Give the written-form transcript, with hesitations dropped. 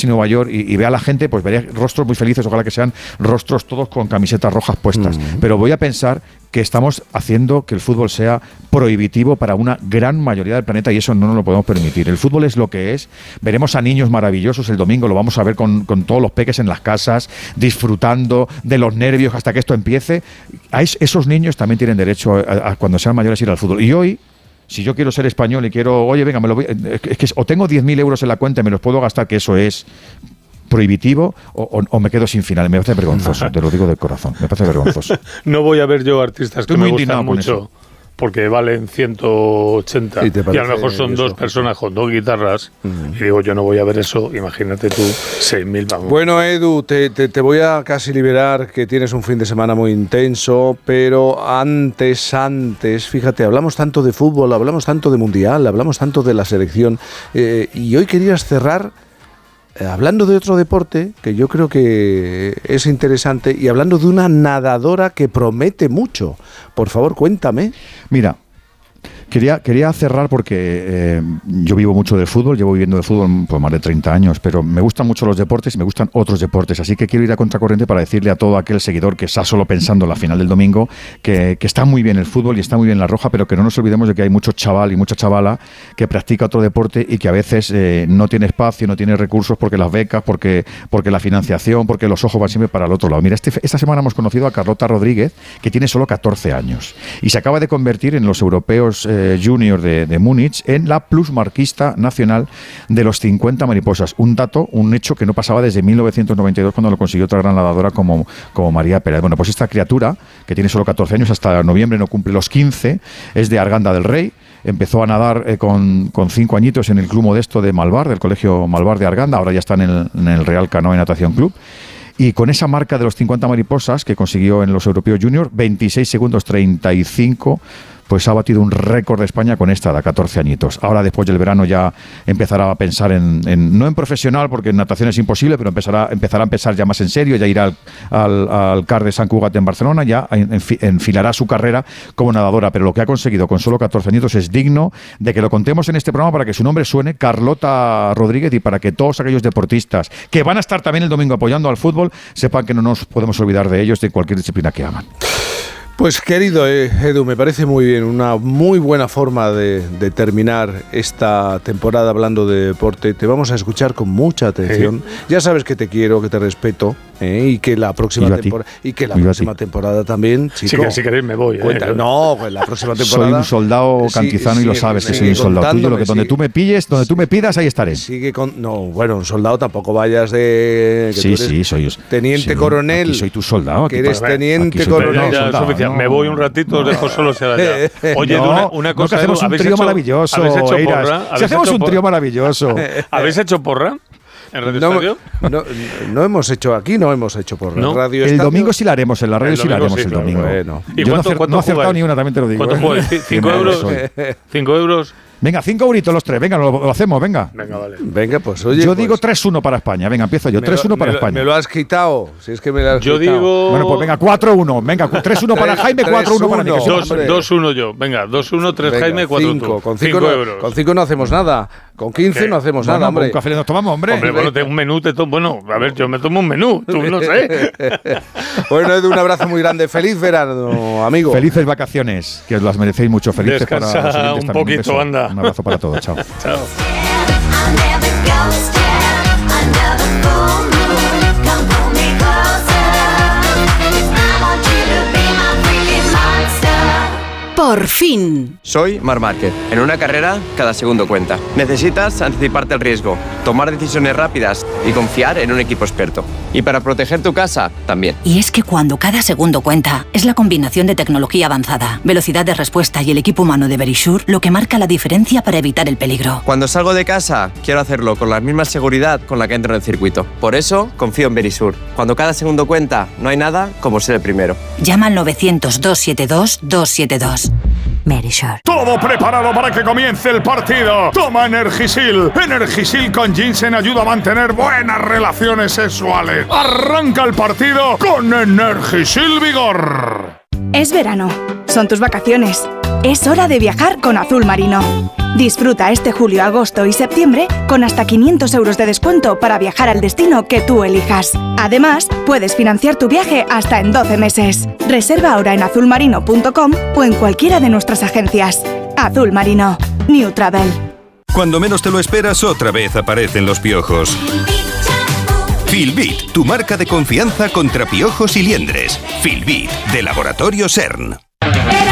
Londres y Nueva York y vea a la gente, pues veré rostros muy felices, ojalá que sean rostros todos con camisetas rojas puestas. Pero voy a pensar que estamos haciendo que el fútbol sea prohibitivo para una gran mayoría del planeta y eso no nos lo podemos permitir. El fútbol es lo que es. Veremos a niños maravillosos el domingo, lo vamos a ver con todos los peques en las casas, disfrutando de los nervios hasta que esto empiece. Esos niños también tienen derecho a cuando sean mayores ir al fútbol. Y hoy, si yo quiero ser español y quiero, oye, venga, es que o tengo 10.000 euros en la cuenta y me los puedo gastar, que eso es prohibitivo, o me quedo sin final. Me parece vergonzoso, te lo digo de corazón, me parece vergonzoso. No voy a ver yo artistas que me gustan mucho porque valen 180 y a lo mejor son dos personas con dos guitarras y digo, yo no voy a ver eso, imagínate tú, 6.000, vamos. Bueno, Edu, te voy a casi liberar, que tienes un fin de semana muy intenso, pero antes, fíjate, hablamos tanto de fútbol, hablamos tanto de mundial, hablamos tanto de la selección, y hoy querías cerrar hablando de otro deporte que yo creo que es interesante y hablando de una nadadora que promete mucho. Por favor, cuéntame. Mira, quería cerrar porque yo vivo mucho de fútbol, llevo viviendo de fútbol por más de 30 años, pero me gustan mucho los deportes y me gustan otros deportes, así que quiero ir a contracorriente para decirle a todo aquel seguidor que está solo pensando en la final del domingo que está muy bien el fútbol y está muy bien la roja, pero que no nos olvidemos de que hay mucho chaval y mucha chavala que practica otro deporte y que a veces no tiene espacio, no tiene recursos porque las becas, porque la financiación, porque los ojos van siempre para el otro lado. Mira, esta semana hemos conocido a Carlota Rodríguez, que tiene solo 14 años y se acaba de convertir en los europeos junior de Múnich en la plusmarquista nacional de los 50 mariposas. Un hecho que no pasaba desde 1992 cuando lo consiguió otra gran nadadora como María Pérez. Bueno, pues esta criatura, que tiene solo 14 años, hasta noviembre no cumple los 15, es de Arganda del Rey. Empezó a nadar con 5 añitos en el club modesto de Malvar, del colegio Malvar de Arganda. Ahora ya está en el Real Canoa y Natación Club. Y con esa marca de los 50 mariposas que consiguió en los europeos junior, 26 segundos 35, pues ha batido un récord de España con esta de 14 añitos. Ahora, después del verano, ya empezará a pensar no en profesional, porque en natación es imposible, pero empezará a pensar ya más en serio, ya irá al CAR de Sant Cugat en Barcelona, ya enfilará su carrera como nadadora. Pero lo que ha conseguido con solo 14 añitos es digno de que lo contemos en este programa para que su nombre suene, Carlota Rodríguez, y para que todos aquellos deportistas que van a estar también el domingo apoyando al fútbol sepan que no nos podemos olvidar de ellos, de cualquier disciplina que aman. Pues querido Edu, me parece muy bien, una muy buena forma de terminar esta temporada hablando de deporte. Te vamos a escuchar con mucha atención. Ya sabes que te quiero, que te respeto, y que la próxima temporada también, chico. Sí, que si queréis me voy. No, pues la próxima temporada. Soy un soldado cantizano y lo sabes que soy un soldado tuyo. Donde tú me pilles, donde tú me pidas, ahí estaré. Un soldado tampoco vayas de. Sí, soy teniente coronel. Aquí soy tu soldado. Que eres teniente coronel. Me voy un ratito, os dejo solo sea allá. Oye, una cosa, hacemos un trío maravilloso. ¿Habéis hecho porra? Si hacemos un trío maravilloso. ¿Habéis hecho porra en Radio Estadio? No hemos hecho porra. ¿No? Radio el domingo sí la haremos, en la radio sí la haremos el domingo. Bueno. ¿Y yo no he acertado ni una, también te lo digo. ¿Cuánto jugáis? ¿5 euros? ¿5 euros? Venga, 5 euritos los tres, venga, lo hacemos, venga. Venga, vale. Venga, pues oye. Yo digo 3-1 para España, venga, empiezo yo. 3-1 para España. Me lo has quitado, si es que me lo has quitado. Yo digo. Bueno, pues venga, 4-1. Venga, 3-1 para Jaime, 4-1 para mí. 2-1 yo. Venga, 2-1, 3 Jaime, 4 tú. Con 5 euros. Con 5 no hacemos nada. Con 15 no hacemos nada, hombre. Un café nos tomamos, hombre. Hombre, bueno, un menú te tomo. Bueno, a ver, yo me tomo un menú, tú no sé. Bueno, Edu, un abrazo muy grande. Feliz verano, amigo. Felices vacaciones, que os las merecéis mucho. Felices. Descansa para los oyentes un también. poquito, anda. Un abrazo para todos, chao. Chao. Por fin. Soy Marc Márquez. En una carrera, cada segundo cuenta. Necesitas anticiparte al riesgo, tomar decisiones rápidas y confiar en un equipo experto. Y para proteger tu casa, también. Y es que cuando cada segundo cuenta, es la combinación de tecnología avanzada, velocidad de respuesta y el equipo humano de Verisure lo que marca la diferencia para evitar el peligro. Cuando salgo de casa, quiero hacerlo con la misma seguridad con la que entro en el circuito. Por eso, confío en Verisure. Cuando cada segundo cuenta, no hay nada como ser el primero. Llama al 900-272-272. Verisure. Todo preparado para que comience el partido. Toma Energisil. Energisil con ginseng ayuda a mantener buenas relaciones sexuales. Arranca el partido con Energisil Vigor. Es verano. Son tus vacaciones. Es hora de viajar con Azul Marino. Disfruta este julio, agosto y septiembre con hasta 500 euros de descuento para viajar al destino que tú elijas. Además, puedes financiar tu viaje hasta en 12 meses. Reserva ahora en azulmarino.com o en cualquiera de nuestras agencias. Azul Marino. New Travel. Cuando menos te lo esperas, otra vez aparecen los piojos. Filbit, tu marca de confianza contra piojos y liendres. Filbit, de Laboratorio CERN.